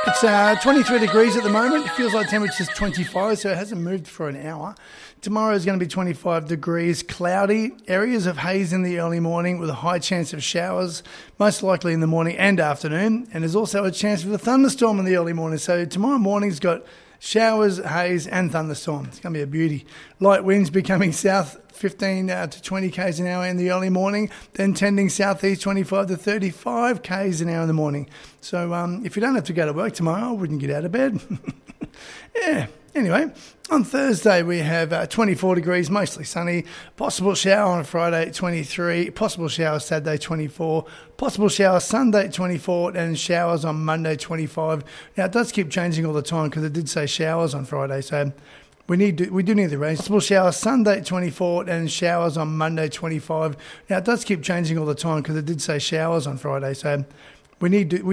It's 23 degrees at the moment. It feels like temperature's 25, so it hasn't moved for an hour. Tomorrow is going to be 25 degrees, cloudy, areas of haze in the early morning with a high chance of showers, most likely in the morning and afternoon. And there's also a chance of a thunderstorm in the early morning. So tomorrow morning's got showers, haze and thunderstorm. It's going to be a beauty. Light winds becoming south 15 to 20 k's an hour in the early morning, then tending southeast 25 to 35 k's an hour in the morning. So if you don't have to go to work tomorrow, I wouldn't get out of bed. Yeah. Anyway, on Thursday we have 24 degrees, mostly sunny, possible shower on Friday 23, possible shower Saturday 24, possible shower Sunday 24, and showers on Monday 25. Now it does keep changing all the time because it did say showers on Friday, so we do need the rain. Possible shower Sunday 24 and showers on Monday 25. Now it does keep changing all the time because it did say showers on Friday, so we